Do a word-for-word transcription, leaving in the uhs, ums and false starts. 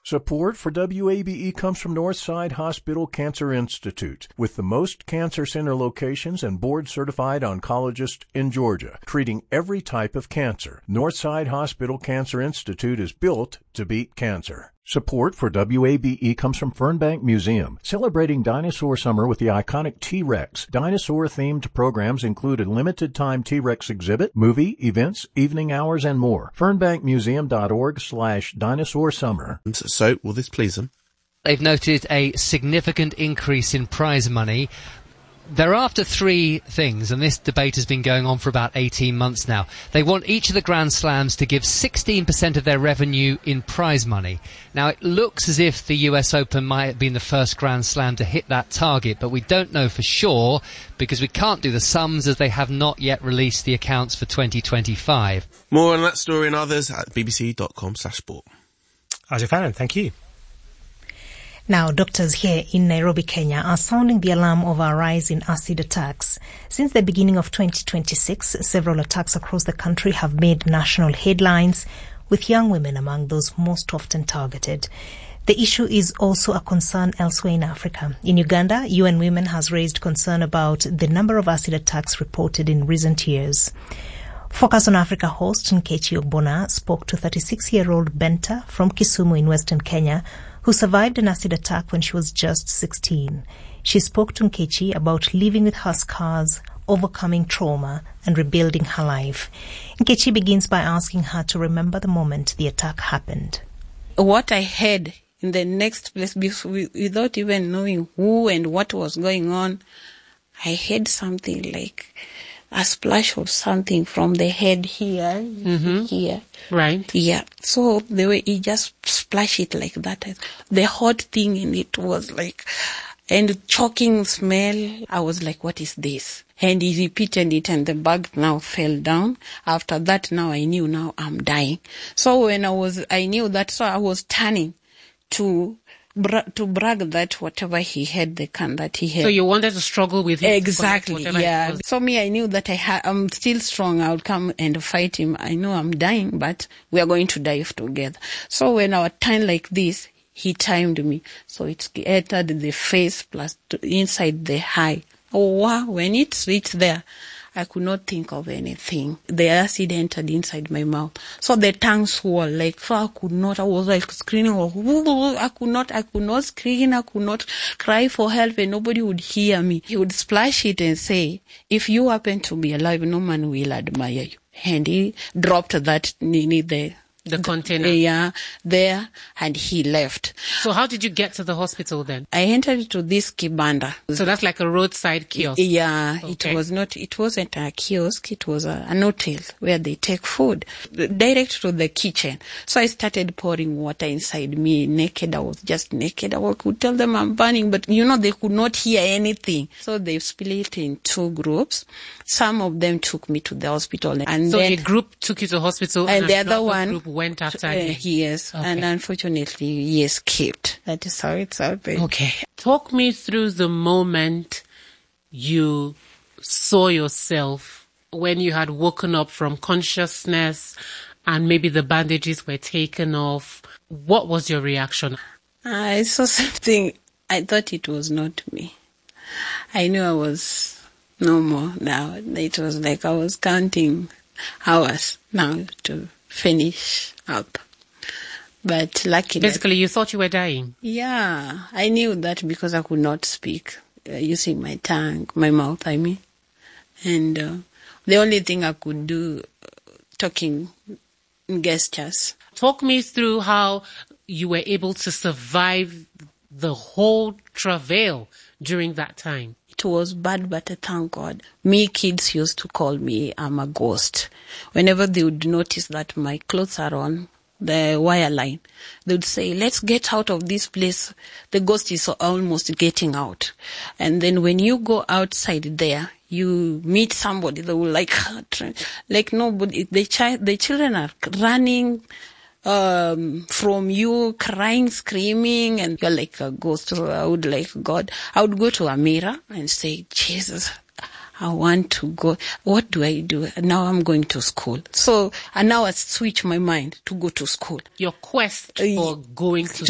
Support for W A B E comes from Northside Hospital Cancer Institute, with the most cancer center locations and board-certified oncologists in Georgia, treating every type of cancer. Northside Hospital Cancer Institute is built to beat cancer. Support for W A B E comes from Fernbank Museum, celebrating Dinosaur Summer with the iconic T-Rex. Dinosaur-themed programs include a limited-time T-Rex exhibit, movie, events, evening hours, and more. fernbankmuseum.org slash dinosaur summer. So, will this please them? They've noted a significant increase in prize money. They're after three things, and this debate has been going on for about eighteen months now. They want each of the Grand Slams to give sixteen percent of their revenue in prize money. Now, it looks as if the U S Open might have been the first Grand Slam to hit that target, but we don't know for sure because we can't do the sums as they have not yet released the accounts for twenty twenty-five. More on that story and others at bbc.com slash sport. Ajay Fannin, thank you. Now, doctors here in Nairobi, Kenya are sounding the alarm of a rise in acid attacks. Since the beginning of twenty twenty-six, several attacks across the country have made national headlines, with young women among those most often targeted. The issue is also a concern elsewhere in Africa. In Uganda, U N Women has raised concern about the number of acid attacks reported in recent years. Focus on Africa host Nkechi Ogbonna spoke to thirty-six-year-old Benta from Kisumu in Western Kenya, who survived an acid attack when she was just sixteen. She spoke to Nkechi about living with her scars, overcoming trauma, and rebuilding her life. Nkechi begins by asking her to remember the moment the attack happened. What I had in the next place, without even knowing who and what was going on, I had something like a splash of something from the head here, mm-hmm. here. Right. Yeah. So the way he just splashed it like that, the hot thing in it was like, and choking smell. I was like, what is this? And he repeated it and the bag now fell down. After that, now I knew now I'm dying. So when I was, I knew that, so I was turning to Bra- to brag that whatever he had, the can that he had. So you wanted to struggle with him? Exactly, yeah. So me, I knew that I ha- I'm still strong. I'll come and fight him. I know I'm dying, but we are going to die together. So when I was turned like this, he timed me. So it entered the face plus inside the eye. Oh, wow. When it reached there, I could not think of anything. The acid entered inside my mouth. So the tongue swelled, like, so I could not, I was like screaming, I could not, I could not scream, I could not cry for help and nobody would hear me. He would splash it and say, if you happen to be alive, no man will admire you. And he dropped that in the The container. Yeah, there, and he left. So how did you get to the hospital then? I entered to this kibanda. So that's like a roadside kiosk? Yeah, okay. it was not, it wasn't a kiosk, it was a, an hotel where they take food, direct to the kitchen. So I started pouring water inside me, naked. I was just naked. I could tell them I'm burning, but you know, they could not hear anything. So they split in two groups. Some of them took me to the hospital. And so then, a group took you to the hospital and, and the other one group went after uh, you? Yes, okay. And unfortunately he escaped. That is how it's happened. Okay. Talk me through the moment you saw yourself when you had woken up from consciousness and maybe the bandages were taken off. What was your reaction? I saw something. I thought it was not me. I knew I was no more now. It was like I was counting hours now to finish up. But luckily... Basically, you thought you were dying? Yeah. I knew that because I could not speak, uh, using my tongue, my mouth, I mean. And uh, the only thing I could do, uh, talking gestures. Talk me through how you were able to survive the whole travail during that time. It was bad, but thank God. Me, kids used to call me, I'm a ghost. Whenever they would notice that my clothes are on the wire line, they would say, let's get out of this place. The ghost is almost getting out. And then when you go outside there, you meet somebody, they will like, like nobody, the child, the children are running, um, from you, crying, screaming, and you're like a ghost. So I would like God. I would go to a mirror and say, Jesus, I want to go. What do I do? Now I'm going to school. So, and now I switch my mind to go to school. Your quest for going to